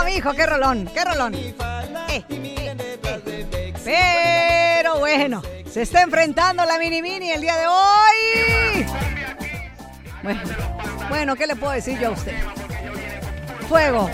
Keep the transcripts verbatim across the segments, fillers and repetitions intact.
No, mijo, qué rolón, qué rolón. Eh, eh, eh. Pero bueno, se está enfrentando la Mini Mini el día de hoy. Bueno, bueno, ¿qué le puedo decir yo a usted? Fuego.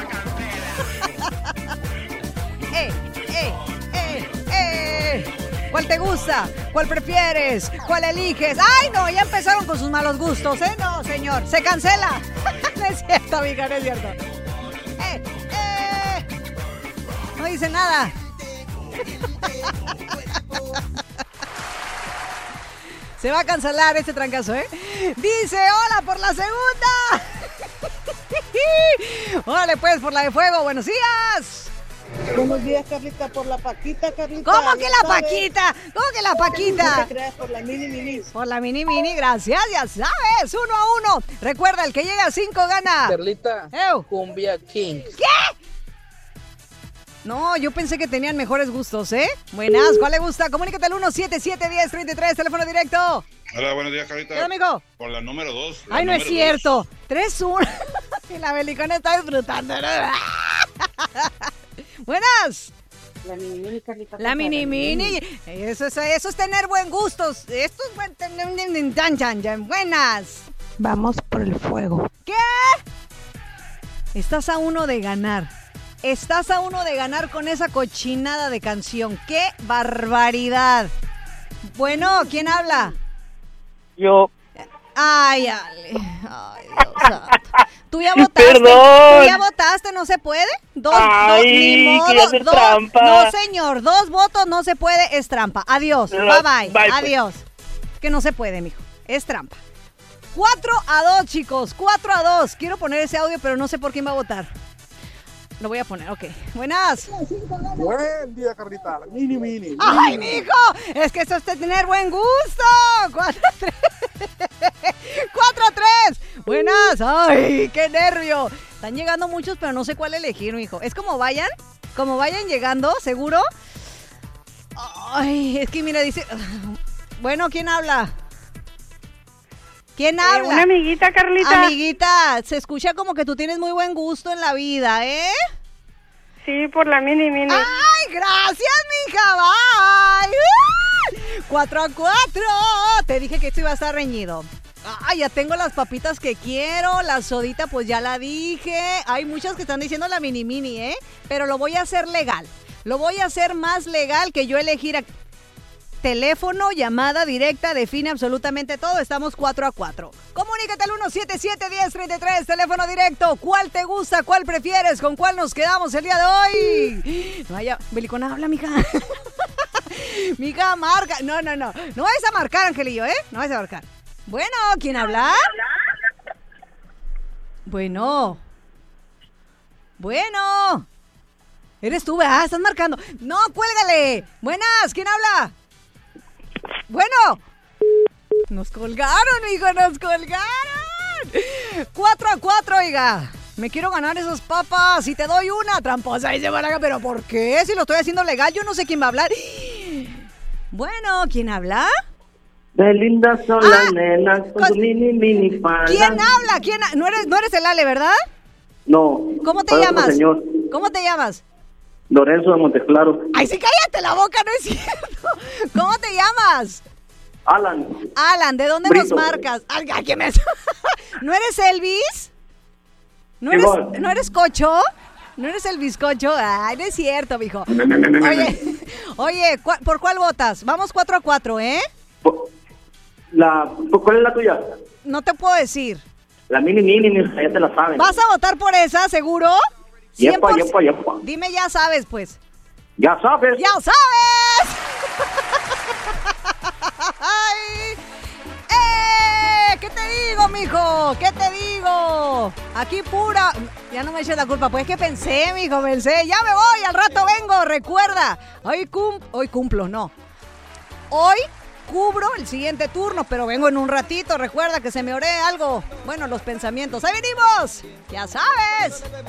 eh, eh, eh, eh. ¿Cuál te gusta? ¿Cuál prefieres? ¿Cuál eliges? ¡Ay, no! Ya empezaron con sus malos gustos, ¿eh? No, señor. ¡Se cancela! No es cierto, amiga, no es cierto. ¡Eh! ¡Eh! No dice nada. Se va a cancelar este trancazo, ¿eh? Dice, hola por la segunda. Órale, pues, por la de fuego. Buenos días. Buenos días, Carlita, por la Paquita, Carlita. ¿Cómo que ya la sabes. Paquita? ¿Cómo que la Paquita? No te creas, por la Mini Mini. Por la Mini Mini, gracias, ya sabes, uno a uno. Recuerda, el que llega a cinco gana. Carlita, Ew. Cumbia King. ¿Qué? No, yo pensé que tenían mejores gustos, ¿eh? Buenas, ¿cuál le gusta? Comunícate al uno siete siete, uno cero tres tres, teléfono directo. Hola, buenos días, Carlita. ¿Qué, amigo? Por la número dos. Ay, no es cierto. tres uno. Y la belicona está disfrutando, ¿no? Buenas. La Mini Mini, Carlita. La Mini Mini. Eso es, eso es tener buen gusto. Esto es buen tener tan chan, chan. Buenas. Vamos por el fuego. ¿Qué? Estás a uno de ganar. Estás a uno de ganar con esa cochinada de canción. ¡Qué barbaridad! Bueno, ¿quién habla? Yo. Ay, Ale. Ay, Dios santo. ¿Tú ya votaste? Perdón. ¿Tú ya votaste? ¿No se puede? Dos, Ay, dos, ni modo, quería hacer dos. trampa. No, señor, dos votos no se puede, es trampa. Adiós, No, bye bye, bye, pues. adiós. Que no se puede, mijo, es trampa. Cuatro a dos, chicos, cuatro a dos. Quiero poner ese audio, pero no sé por quién va a votar. Lo voy a poner, ok. Buenas. Buen día, Carlita. Mini, mini. ¡Ay, mijo! Es que eso es tener buen gusto. Cuatro a tres. Cuatro a tres. Buenas. ¡Ay, qué nervio! Están llegando muchos, pero no sé cuál elegir, mijo. Es como vayan, como vayan llegando, ¿seguro? Ay, es que mira, dice... Bueno, ¿quién habla? ¿Quién habla? Eh, una amiguita, Carlita. Amiguita, se escucha como que tú tienes muy buen gusto en la vida, ¿eh? Sí, por la Mini Mini. ¡Ay, gracias, mija! ¡Bye! ¡Cuatro a cuatro! Te dije que esto iba a estar reñido. ¡Ay, ya tengo las papitas que quiero! La sodita, pues ya la dije. Hay muchas que están diciendo la Mini Mini, ¿eh? Pero lo voy a hacer legal. Lo voy a hacer más legal que yo elegir a... Teléfono, llamada directa, define absolutamente todo. Estamos cuatro a cuatro. Comunícate al uno siete siete, uno cero tres tres, teléfono directo. ¿Cuál te gusta? ¿Cuál prefieres? ¿Con cuál nos quedamos el día de hoy? No vaya, Belicona, habla, mija. Mija, marca. No, no, no. No vayas a marcar, Angelillo, ¿eh? No vayas a marcar. Bueno, ¿quién habla? Bueno. Bueno. Eres tú, ¿verdad? Estás marcando. No, cuélgale. Buenas, ¿quién habla? Bueno, nos colgaron, hijo, nos colgaron. Cuatro a cuatro, oiga. Me quiero ganar esas papas. Si te doy una, tramposa, dice Baraga. ¿Pero por qué? Si lo estoy haciendo legal, yo no sé quién va a hablar. Bueno, ¿quién habla? De lindas son las Ah, nenas con con- su mini, mini falda. ¿Quién habla? ¿Quién ha- no, eres, no eres el Ale, ¿verdad? No. ¿Cómo te para otro llamas? señor. ¿Cómo te llamas? Lorenzo de Monteclaro. Ay, sí, cállate la boca, no es cierto. ¿Cómo te llamas? Alan. Alan, ¿de dónde Brito. nos marcas? Ay, ay, ¿qué me... ¿No eres Elvis? ¿No eres, Igual. ¿No eres Cocho? ¿No eres el bizcocho? Ay, no es cierto, mijo. Oye, oye, ¿cu- ¿por cuál votas? Vamos cuatro a cuatro, ¿eh? Po- La, ¿Cuál es la tuya? No te puedo decir. La mini, mini, mija, ya te la saben. ¿Vas a votar por esa, seguro? Yepa, cien por yepa, yepa. Dime, ya sabes, pues. Ya sabes. ¡Ya sabes! ¡Ay! ¡Eh! ¿Qué te digo, mijo? ¿Qué te digo? Aquí pura... Ya no me eches la culpa, pues que pensé, mijo, pensé. Ya me voy, al rato vengo, recuerda. Hoy, cum... Hoy cumplo, no. Hoy cubro el siguiente turno, pero vengo en un ratito. Recuerda que se me oré algo. Bueno, los pensamientos. ¡Ahí venimos! ¡Ya sabes!